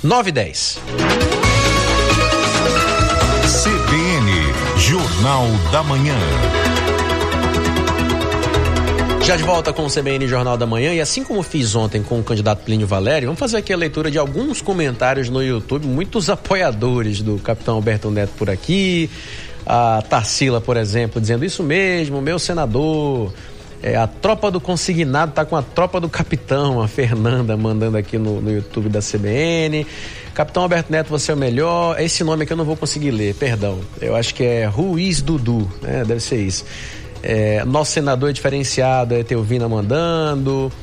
9h10. CBN, Jornal da Manhã. Já de volta com o CBN Jornal da Manhã, e assim como fiz ontem com o candidato Plínio Valério, vamos fazer aqui a leitura de alguns comentários no YouTube, muitos apoiadores do capitão Alberto Neto por aqui, a Tarsila, por exemplo, dizendo isso mesmo, meu senador, a tropa do consignado tá com a tropa do capitão, a Fernanda mandando aqui no YouTube da CBN. Capitão Alberto Neto, você é o melhor. Esse nome aqui eu não vou conseguir ler, perdão, eu acho que é Ruiz Dudu, né? Deve ser isso. Nosso senador é diferenciado, é Teovina mandando.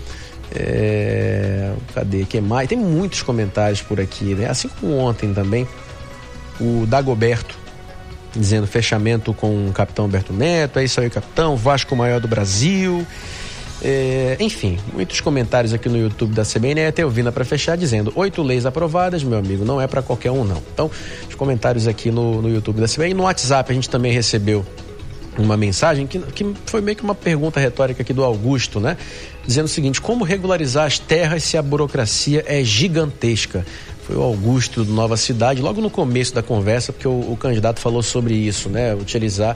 Cadê? Que mais? Tem muitos comentários por aqui, né? Assim como ontem também, o Dagoberto dizendo fechamento com o capitão Alberto Neto, é isso aí, capitão, Vasco maior do Brasil. Enfim, muitos comentários aqui no YouTube da CBN. A Teovina, para fechar, dizendo 8 leis aprovadas, meu amigo, não é para qualquer um não. Então, os comentários aqui no YouTube da CBN. No WhatsApp a gente também recebeu uma mensagem que foi meio que uma pergunta retórica aqui do Augusto, né? Dizendo o seguinte: como regularizar as terras se a burocracia é gigantesca? Foi o Augusto do Nova Cidade, logo no começo da conversa, porque o candidato falou sobre isso, né? Utilizar,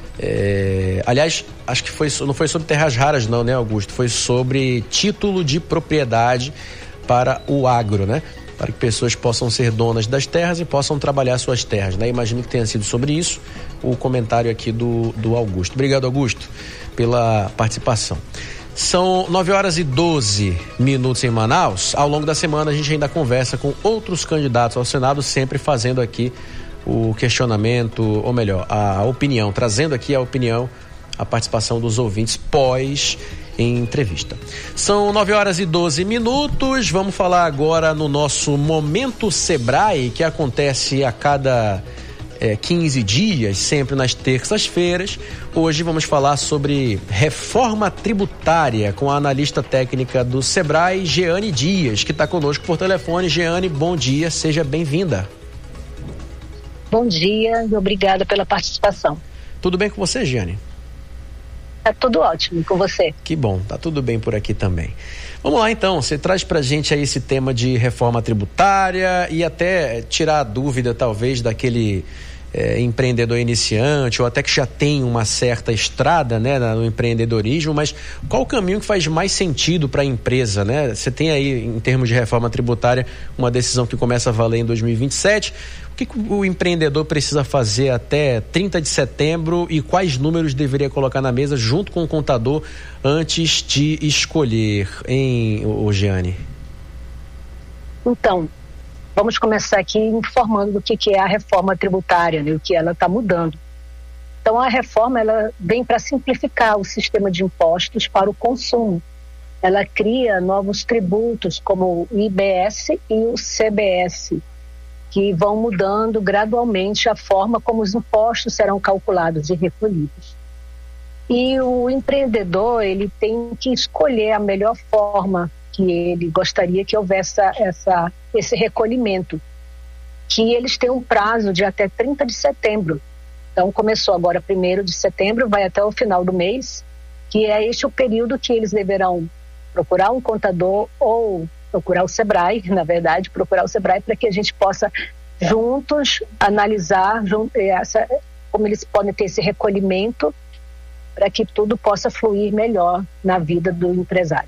aliás, acho que não foi sobre terras raras não, né, Augusto? Foi sobre título de propriedade para o agro, né? Para que pessoas possam ser donas das terras e possam trabalhar suas terras, né? Imagino que tenha sido sobre isso o comentário aqui do Augusto. Obrigado, Augusto, pela participação. São 9h12 em Manaus. Ao longo da semana a gente ainda conversa com outros candidatos ao Senado, sempre fazendo aqui o questionamento, ou melhor, a opinião, trazendo aqui a opinião, a participação dos ouvintes pós entrevista. São 9h12. Vamos falar agora no nosso Momento Sebrae, que acontece a cada 15 dias, sempre nas terças-feiras. Hoje vamos falar sobre reforma tributária com a analista técnica do Sebrae, Jeane Dias, que está conosco por telefone. Jeane, bom dia, seja bem-vinda. Bom dia e obrigada pela participação. Tudo bem com você, Jeane? Tá tudo ótimo, com você? Que bom, tá tudo bem por aqui também. Vamos lá então, você traz pra gente aí esse tema de reforma tributária e até tirar a dúvida talvez daquele empreendedor iniciante ou até que já tem uma certa estrada, né, no empreendedorismo, mas qual o caminho que faz mais sentido para a empresa, né? Você tem aí, em termos de reforma tributária, uma decisão que começa a valer em 2027. O que o empreendedor precisa fazer até 30 de setembro e quais números deveria colocar na mesa junto com o contador antes de escolher, hein, Jeane? Então, vamos começar aqui informando do que é a reforma tributária, né, o que ela está mudando. Então, a reforma ela vem para simplificar o sistema de impostos para o consumo. Ela cria novos tributos, como o IBS e o CBS, que vão mudando gradualmente a forma como os impostos serão calculados e recolhidos. E o empreendedor, ele tem que escolher a melhor forma que ele gostaria que houvesse esse recolhimento, que eles têm um prazo de até 30 de setembro. Então, começou agora 1º de setembro, vai até o final do mês, que é este o período que eles deverão procurar um contador ou procurar o Sebrae, na verdade, procurar o Sebrae para que a gente possa juntos analisar como eles podem ter esse recolhimento para que tudo possa fluir melhor na vida do empresário.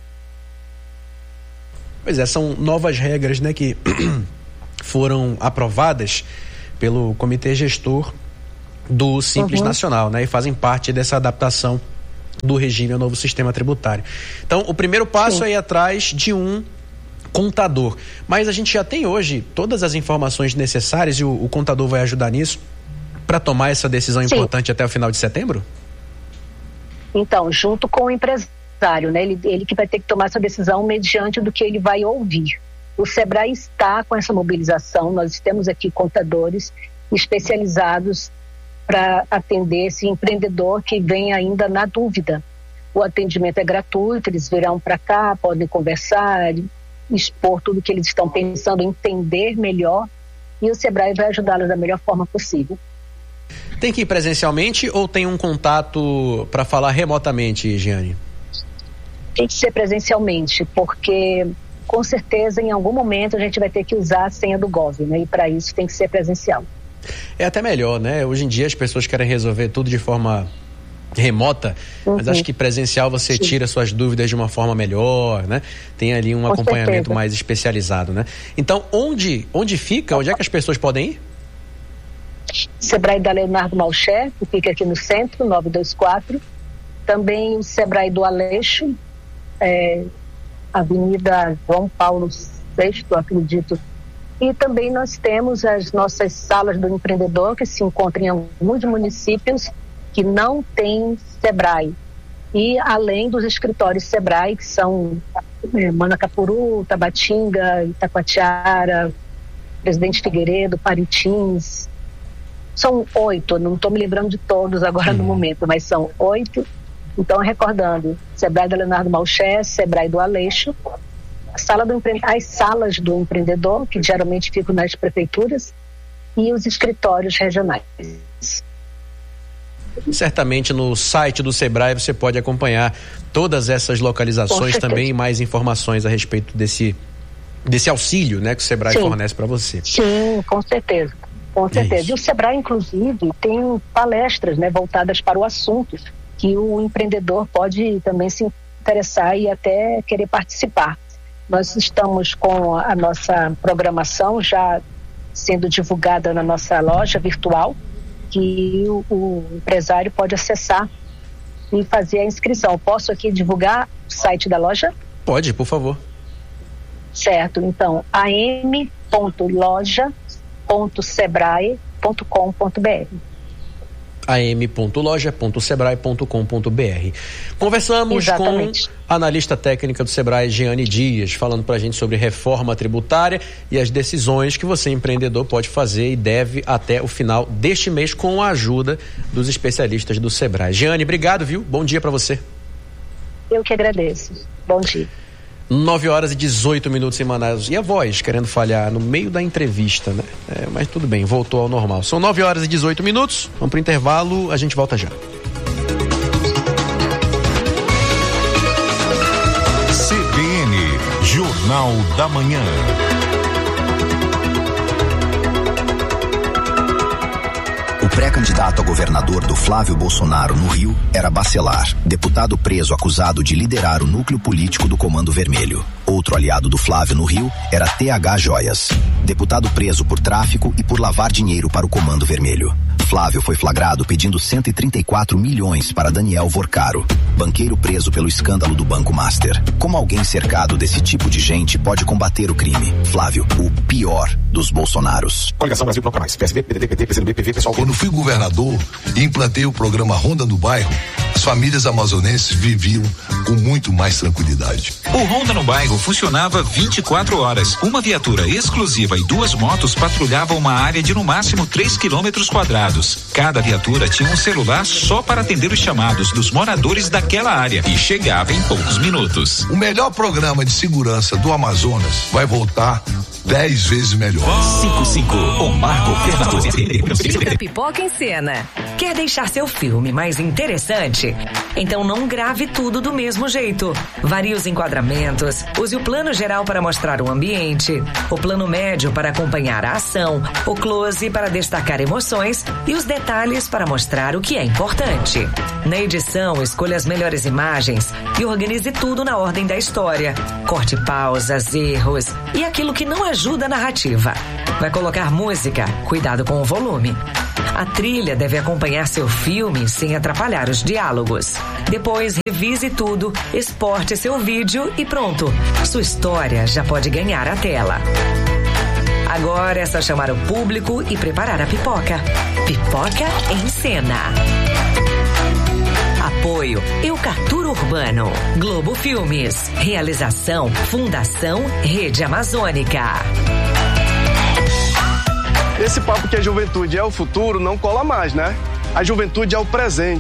Pois é, são novas regras, né, que foram aprovadas pelo Comitê Gestor do Simples Nacional, né, e fazem parte dessa adaptação do regime ao novo sistema tributário. Então, o primeiro passo é ir atrás de um contador. Mas a gente já tem hoje todas as informações necessárias e o contador vai ajudar nisso para tomar essa decisão importante até o final de setembro? Então, junto com o empresário, né? Ele que vai ter que tomar essa decisão mediante do que ele vai ouvir. O Sebrae está com essa mobilização, nós temos aqui contadores especializados para atender esse empreendedor que vem ainda na dúvida. O atendimento é gratuito, eles virão para cá, podem conversar, expor tudo o que eles estão pensando, entender melhor, e o Sebrae vai ajudá-los da melhor forma possível. Tem que ir presencialmente ou tem um contato para falar remotamente, Jeane? Tem que ser presencialmente, porque com certeza, em algum momento, a gente vai ter que usar a senha do Gov, né? E para isso tem que ser presencial. É até melhor, né? Hoje em dia as pessoas querem resolver tudo de forma remota, mas acho que presencial você tira suas dúvidas de uma forma melhor, né? Tem ali um acompanhamento mais especializado, né? Então, onde fica? Onde é que as pessoas podem ir? Sebrae da Leonardo Malcher, que fica aqui no centro, 924. Também o Sebrae do Aleixo, Avenida João Paulo VI, acredito. E também nós temos as nossas salas do empreendedor, que se encontram em alguns municípios que não tem Sebrae. E além dos escritórios Sebrae, que são Manacapuru, Tabatinga, Itacoatiara, Presidente Figueiredo, Parintins. São 8, não estou me lembrando de todos agora no momento, mas são 8. Então, recordando, Sebrae da Leonardo Malcher, Sebrae do Aleixo, as salas do empreendedor, que geralmente ficam nas prefeituras, e os escritórios regionais. Certamente no site do Sebrae você pode acompanhar todas essas localizações também e mais informações a respeito desse auxílio, né, que o Sebrae fornece para você. Sim, com certeza. Com certeza. E o Sebrae, inclusive, tem palestras, né, voltadas para o assunto, que o empreendedor pode também se interessar e até querer participar. Nós estamos com a nossa programação já sendo divulgada na nossa loja virtual, que o empresário pode acessar e fazer a inscrição. Posso aqui divulgar o site da loja? Pode, por favor. Certo, então, am.loja.sebrae.com.br. am.loja.sebrae.com.br. Conversamos com a analista técnica do Sebrae, Jeane Dias, falando pra gente sobre reforma tributária e as decisões que você, empreendedor, pode fazer e deve até o final deste mês com a ajuda dos especialistas do Sebrae. Jeane, obrigado, viu? Bom dia pra você. Eu que agradeço. Bom dia. 9h18 em Manaus. E a voz querendo falhar no meio da entrevista, né? Mas tudo bem, voltou ao normal. São 9h18. Vamos pro intervalo, a gente volta já. CBN, Jornal da Manhã. O pré-candidato a governador do Flávio Bolsonaro no Rio era Bacelar, deputado preso acusado de liderar o núcleo político do Comando Vermelho. Outro aliado do Flávio no Rio era TH Joias, deputado preso por tráfico e por lavar dinheiro para o Comando Vermelho. Flávio foi flagrado pedindo 134 milhões para Daniel Vorcaro, banqueiro preso pelo escândalo do Banco Master. Como alguém cercado desse tipo de gente pode combater o crime? Flávio, o pior dos Bolsonaros. Coligação Brasil Bloco Mais, PSB, PDT, PT, PCdoB, PV, pessoal. Quando fui governador e implantei o programa Ronda no Bairro, as famílias amazonenses viviam com muito mais tranquilidade. O Ronda no Bairro funcionava 24 horas. Uma viatura exclusiva e 2 motos patrulhavam uma área de no máximo 3 quilômetros quadrados. Cada viatura tinha um celular só para atender os chamados dos moradores daquela área e chegava em poucos minutos. O melhor programa de segurança do Amazonas vai voltar 10 vezes melhor. 55, Omar Governador. Pipoca em Cena. Quer deixar seu filme mais interessante? Então não grave tudo do mesmo jeito. Varie os enquadramentos, use o plano geral para mostrar o ambiente, o plano médio para acompanhar a ação, o close para destacar emoções e os detalhes para mostrar o que é importante. Na edição, escolha as melhores imagens e organize tudo na ordem da história. Corte pausas, erros e aquilo que não ajuda a narrativa. Vai colocar música? Cuidado com o volume. A trilha deve acompanhar seu filme sem atrapalhar os diálogos. Depois, revise tudo, exporte seu vídeo e pronto. Sua história já pode ganhar a tela. Agora é só chamar o público e preparar a pipoca. Pipoca em Cena. Apoio Eucatur Urbano, Globo Filmes. Realização Fundação Rede Amazônica. Esse papo que a juventude é o futuro não cola mais, né? A juventude é o presente.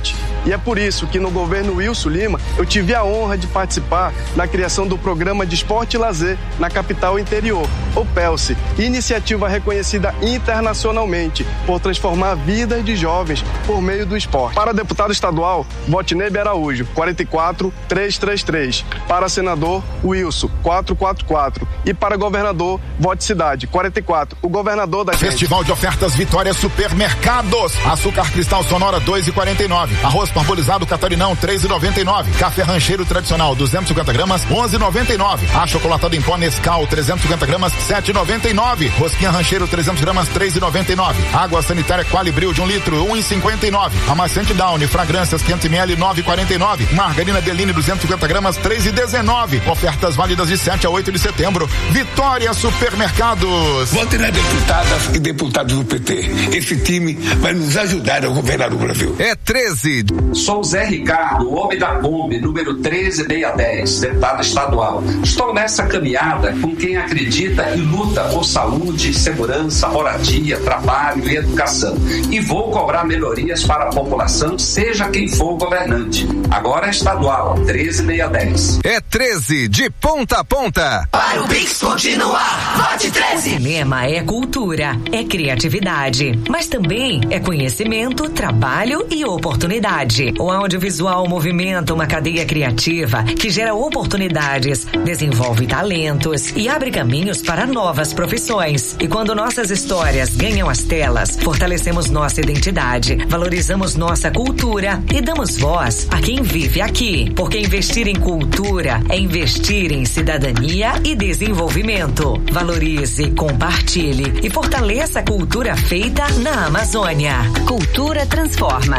E é por isso que no governo Wilson Lima eu tive a honra de participar na criação do Programa de Esporte e Lazer na Capital Interior, o PELSE, iniciativa reconhecida internacionalmente por transformar vidas de jovens por meio do esporte. Para deputado estadual, vote Nebe Araújo, 44333. Para senador, Wilson, 444. E para governador, vote Cidade, 44. O governador da Festival de ofertas Vitória Supermercados. Açúcar Cristal Sonora, 2,49. Arroz parbolizado Catarinão, 3,99. Café Rancheiro Tradicional, 250 gramas, 11,99. Achocolatado em pó Nescau, 350 gramas, 7,99. Rosquinha Rancheiro, 300 gramas, 3,99. Água sanitária Qualibril de 1 litro, 1,59. Amaciante Downy, fragrâncias 500 ml, 9,49. Margarina Deline, 250 gramas, 3,19. Ofertas válidas de 7 a 8 de setembro. Vitória Supermercados. Vote nas deputadas e deputados do PT. Esse time vai nos ajudar a governar o Brasil. É 13. Sou o Zé Ricardo, o homem da Kombi, número 13610, deputado estadual. Estou nessa caminhada com quem acredita e luta por saúde, segurança, moradia, trabalho e educação. E vou cobrar melhorias para a população, seja quem for o governante. Agora é estadual, 13610. É 13, de ponta a ponta. Para o Pix continuar, vote 13. Cinema é cultura, é criatividade, mas também é conhecimento, trabalho e oportunidade. O audiovisual movimenta uma cadeia criativa que gera oportunidades, desenvolve talentos e abre caminhos para novas profissões. E quando nossas histórias ganham as telas, fortalecemos nossa identidade, valorizamos nossa cultura e damos voz a quem vive aqui. Porque investir em cultura é investir em cidadania e desenvolvimento. Valorize, compartilhe e fortaleça a cultura feita na Amazônia. Cultura transforma.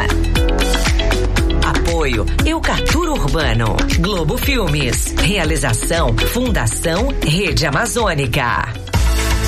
Apoio Eucatur Urbano. Globo Filmes. Realização Fundação Rede Amazônica.